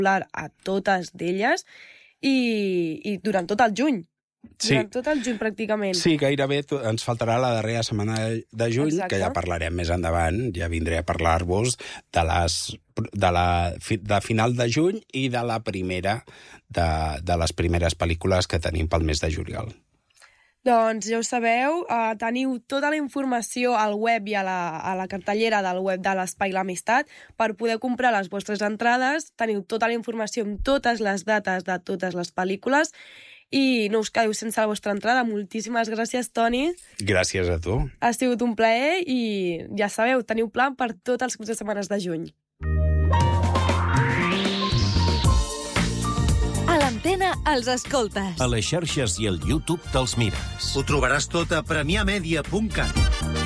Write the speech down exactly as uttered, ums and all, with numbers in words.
a totes d'elles i, i durant tot el juny. Sí. Durant tot el juny, pràcticament. Sí, gairebé ens faltarà la darrera setmana de juny, Exacte. Que ja parlarem més endavant, ja vindré a parlar-vos de, les, de la de final de juny i de la primera de, de les primeres pel·lícules que tenim pel mes de juliol. Doncs ja ho sabeu, uh, teniu tota la informació al web i a la, a la cartellera del web de l'Espai L'Amistat per poder comprar les vostres entrades. Teniu tota la informació amb totes les dates de totes les pel·lícules i no us quedeu sense la vostra entrada. Moltíssimes gràcies, Toni. Gràcies a tu. Ha sigut un plaer i ja sabeu, teniu plan per tots els caps de setmanes de juny. A l'antena els escoltes. A les xarxes i al YouTube te'ls mires. Ho trobaràs tot a premià media punt cat.